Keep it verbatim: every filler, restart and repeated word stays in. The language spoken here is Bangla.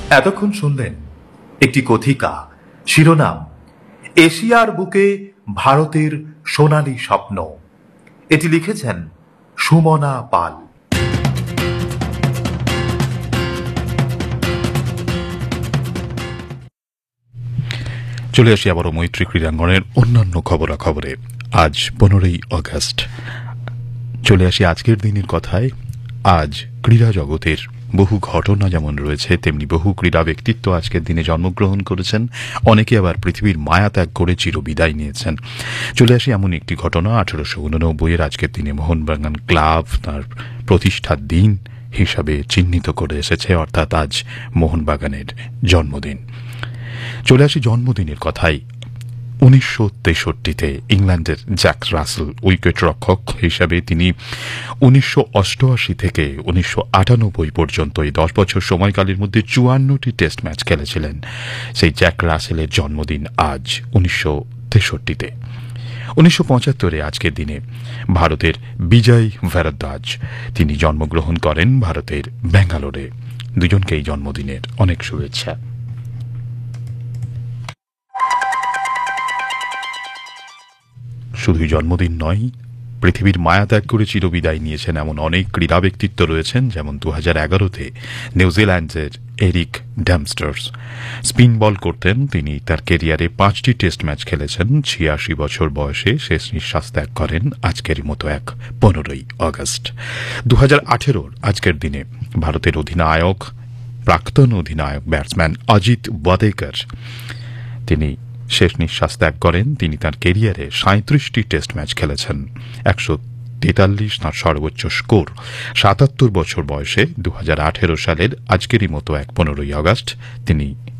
এতক্ষণ শুনলেন একটি কথিকা, শিরোনাম এশিয়ার বুকে ভারতের সোনালী স্বপ্ন। এটি লিখেছেন সুমনা পাল। চলে আসি আবারও মৈত্রী ক্রীড়াঙ্গনের অন্যান্য খবরাখবরে। আজ পনেরোই আগস্ট। চলে আসি আজকের দিনের কথায়। আজ ক্রীড়া জগতের বহু ঘটনা যেমন রয়েছে, তেমনি বহু ক্রীড়া ব্যক্তিত্ব আজকের দিনে জন্মগ্রহণ করেছেন। অনেকে আবার পৃথিবীর মায়া ত্যাগ করে চিরবিদায় নিয়েছেন। চলে আসি এমন একটি ঘটনা, আঠারোশো উননব্বইয়ের আজকের দিনে মোহনবাগান ক্লাব তার প্রতিষ্ঠার দিন হিসাবে চিহ্নিত করে এসেছে, অর্থাৎ আজ মোহনবাগানের জন্মদিন। চলে আসি জন্মদিনের কথায়। উনিশশো তেষট্টিতে ইংল্যান্ডের জ্যাক রাসেল উইকেট রক্ষক হিসাবে তিনি উনিশশো অষ্টআশি থেকে উনিশশো আটানব্বই পর্যন্ত এই দশ বছর সময়কালের মধ্যে চুয়ান্নটি টেস্ট ম্যাচ খেলেছিলেন। সেই জ্যাক রাসেলের জন্মদিন আজ উনিশশো তেষট্টিতে। উনিশশো পঁচাত্তরে আজকের দিনে ভারতের বিজয় ভারদ্বাজ তিনি জন্মগ্রহণ করেন ভারতের ব্যাঙ্গালোরে। দুজনকেই জন্মদিনের অনেক শুভেচ্ছা। শুধুই জন্মদিন নয়, পৃথিবীর মায়া ত্যাগ করে চিরবিদায় নিয়েছেন এমন অনেক ক্রীড়া ব্যক্তিত্ব রয়েছেন, যেমন দু হাজার এগারোতে নিউজিল্যান্ডের এরিক ড্যামস্টার্স স্পিন বল করতেন। তিনি তার কেরিয়ারে পাঁচটি টেস্ট ম্যাচ খেলেছেন। ছিয়াশি বছর বয়সে শেষ নিঃশ্বাস ত্যাগ করেন আজকের মতো এক পনেরোই আগস্ট। দু হাজার আঠেরোর আজকের দিনে ভারতের অধিনায়ক, প্রাক্তন অধিনায়ক ব্যাটসম্যান অজিত ওয়াদেকর তিনি শেষ নিঃশ্বাস ত্যাগ করেন। তিনি তার কেরিয়ারে সাঁত্রিশটি টেস্ট ম্যাচ খেলেছেন। একশো তেতাল্লিশ তাঁর সর্বোচ্চ স্কোর। সাতাত্তর বছর বয়সে দু হাজার আঠেরো সালের আজকেরই মতো এক পনেরোই আগস্ট তিনি